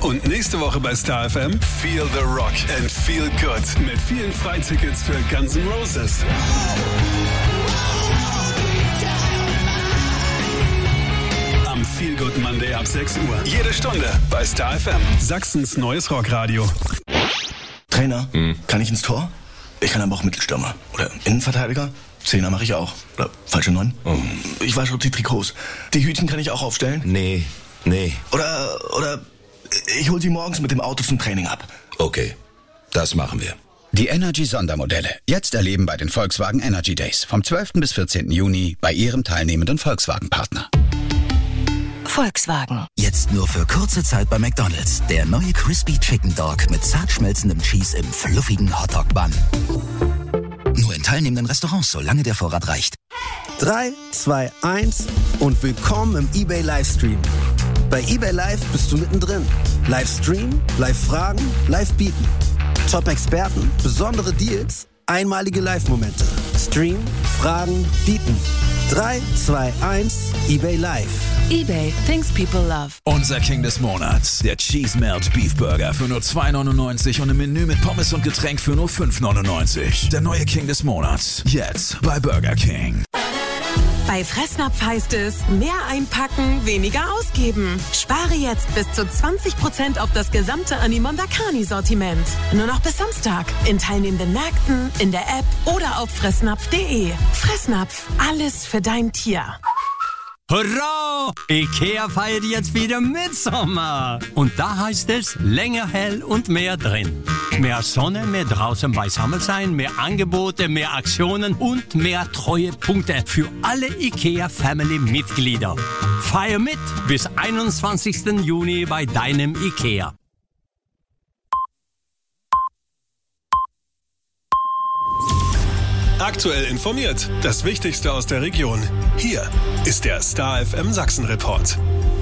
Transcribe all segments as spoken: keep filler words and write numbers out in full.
Und nächste Woche bei Star F M Feel the Rock and Feel Good mit vielen Freitickets für Guns N' Roses. Am Feel Good Monday ab sechs Uhr. Jede Stunde bei Star F M. Sachsens neues Rockradio. Trainer, hm. kann ich ins Tor? Ich kann aber auch Mittelstürmer. Oder Innenverteidiger. Zehner mache ich auch. Oder falsche Neun. Oh. Ich wasche die Trikots. Die Hütchen kann ich auch aufstellen. Nee, nee. Oder, oder ich hol sie morgens mit dem Auto zum Training ab. Okay, das machen wir. Die Energy-Sondermodelle. Jetzt erleben bei den Volkswagen Energy Days. Vom zwölften bis vierzehnten Juni bei Ihrem teilnehmenden Volkswagen-Partner. Volkswagen. Jetzt nur für kurze Zeit bei McDonald's. Der neue Crispy Chicken Dog mit zart schmelzendem Cheese im fluffigen Hotdog-Bun. Nur in teilnehmenden Restaurants, solange der Vorrat reicht. drei, zwei, eins und willkommen im eBay Livestream. Bei eBay Live bist du mittendrin. Livestream, Live-Fragen, Live-Bieten. Top-Experten, besondere Deals, einmalige Live-Momente. Stream, Fragen, Bieten. drei, zwei, eins, eBay Live. eBay, things people love. Unser King des Monats, der Cheese Melt Beef Burger für nur zwei neunundneunzig und ein Menü mit Pommes und Getränk für nur fünf neunundneunzig. Der neue King des Monats, jetzt bei Burger King. Bei Fressnapf heißt es, mehr einpacken, weniger ausgeben. Spare jetzt bis zu zwanzig Prozent auf das gesamte Animondakani-Sortiment. Nur noch bis Samstag. In teilnehmenden Märkten, in der App oder auf fressnapf punkt de. Fressnapf, alles für dein Tier. Hurra! Ikea feiert jetzt wieder Mitsommer. Und da heißt es länger hell und mehr drin. Mehr Sonne, mehr draußen beisammen sein, mehr Angebote, mehr Aktionen und mehr Treuepunkte für alle Ikea-Family-Mitglieder. Feier mit bis einundzwanzigsten Juni bei deinem Ikea. Aktuell informiert. Das Wichtigste aus der Region. Hier ist der Star F M Sachsen Report.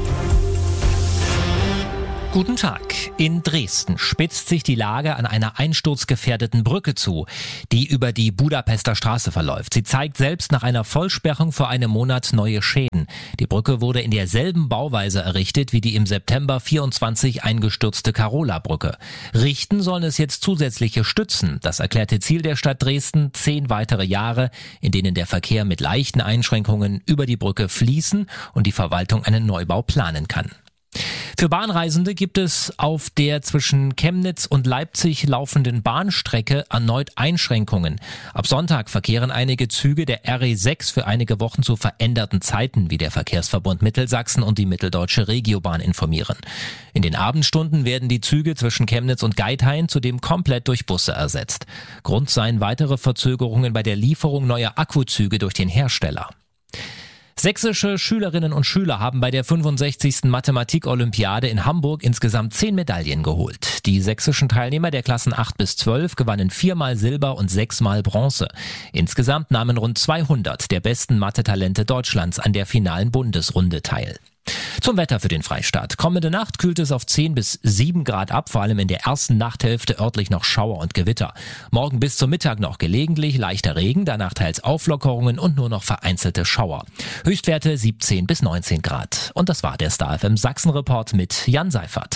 Guten Tag. In Dresden spitzt sich die Lage an einer einsturzgefährdeten Brücke zu, die über die Budapester Straße verläuft. Sie zeigt selbst nach einer Vollsperrung vor einem Monat neue Schäden. Die Brücke wurde in derselben Bauweise errichtet wie die im September vierundzwanzig eingestürzte Karola-Brücke. Richten sollen es jetzt zusätzliche Stützen. Das erklärte Ziel der Stadt Dresden: zehn weitere Jahre, in denen der Verkehr mit leichten Einschränkungen über die Brücke fließen und die Verwaltung einen Neubau planen kann. Für Bahnreisende gibt es auf der zwischen Chemnitz und Leipzig laufenden Bahnstrecke erneut Einschränkungen. Ab Sonntag verkehren einige Züge der R E sechs für einige Wochen zu veränderten Zeiten, wie der Verkehrsverbund Mittelsachsen und die Mitteldeutsche Regiobahn informieren. In den Abendstunden werden die Züge zwischen Chemnitz und Geithain zudem komplett durch Busse ersetzt. Grund seien weitere Verzögerungen bei der Lieferung neuer Akkuzüge durch den Hersteller. Sächsische Schülerinnen und Schüler haben bei der fünfundsechzigsten Mathematik-Olympiade in Hamburg insgesamt zehn Medaillen geholt. Die sächsischen Teilnehmer der Klassen acht bis zwölf gewannen viermal Silber und sechsmal Bronze. Insgesamt nahmen rund zweihundert der besten Mathe-Talente Deutschlands an der finalen Bundesrunde teil. Zum Wetter für den Freistaat. Kommende Nacht kühlt es auf zehn bis sieben Grad ab, vor allem in der ersten Nachthälfte örtlich noch Schauer und Gewitter. Morgen bis zum Mittag noch gelegentlich leichter Regen, danach teils Auflockerungen und nur noch vereinzelte Schauer. Höchstwerte siebzehn bis neunzehn Grad. Und das war der Star F M Sachsen-Report mit Jan Seifert.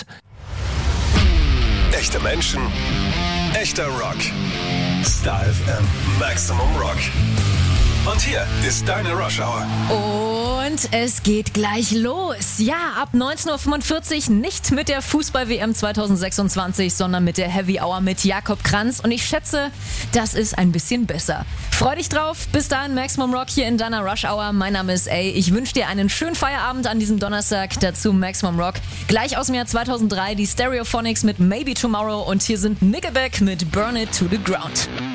Echte Menschen, echter Rock. Star F M Maximum Rock. Und hier ist deine Rush Hour. Und es geht gleich los. Ja, ab neunzehn Uhr fünfundvierzig nicht mit der Fußball-W M zweitausendsechsundzwanzig, sondern mit der Heavy Hour mit Jakob Kranz. Und ich schätze, das ist ein bisschen besser. Freu dich drauf. Bis dahin Maximum Rock hier in deiner Rush Hour. Mein Name ist A. Ich wünsche dir einen schönen Feierabend an diesem Donnerstag. Dazu Maximum Rock. Gleich aus dem Jahr zweitausenddrei die Stereophonics mit Maybe Tomorrow. Und hier sind Nickelback mit Burn It to the Ground.